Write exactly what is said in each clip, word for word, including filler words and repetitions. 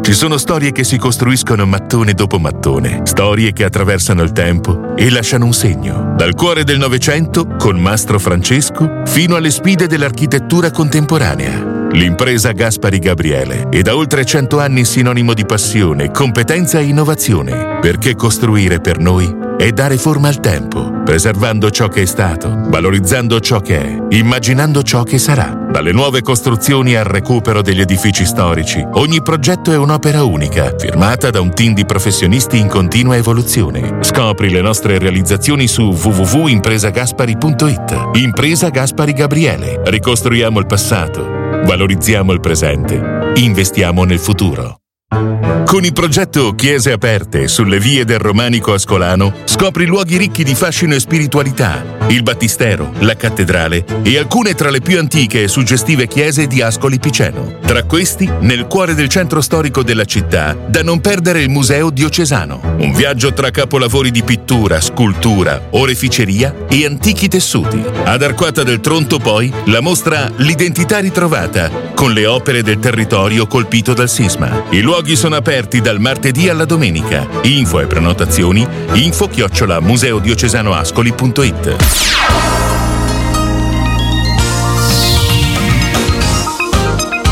Ci sono storie che si costruiscono mattone dopo mattone, storie che attraversano il tempo e lasciano un segno. Dal cuore del Novecento, con Mastro Francesco, fino alle spide dell'architettura contemporanea. L'impresa Gaspari Gabriele è da oltre cento anni sinonimo di passione, competenza e innovazione, perché costruire per noi è dare forma al tempo, preservando ciò che è stato, valorizzando ciò che è, immaginando ciò che sarà. Dalle nuove costruzioni al recupero degli edifici storici, ogni progetto è un'opera unica, firmata da un team di professionisti in continua evoluzione. Scopri le nostre realizzazioni su w w w punto impresa gaspari punto i t. Impresa Gaspari Gabriele. Ricostruiamo il passato, valorizziamo il presente, investiamo nel futuro. Con il progetto Chiese Aperte sulle vie del Romanico Ascolano scopri luoghi ricchi di fascino e spiritualità, il Battistero, la cattedrale e alcune tra le più antiche e suggestive chiese di Ascoli Piceno. Tra questi, nel cuore del centro storico della città, da non perdere il Museo Diocesano. Un viaggio tra capolavori di pittura, scultura, oreficeria e antichi tessuti. Ad Arquata del Tronto, poi, la mostra L'identità ritrovata, con le opere del territorio colpito dal sisma. I luoghi sono aperti dal martedì alla domenica. Info e prenotazioni info chiocciola museo diocesano ascoli punto i t.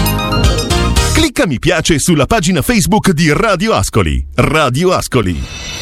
Clicca mi piace sulla pagina Facebook di Radio Ascoli. Radio Ascoli.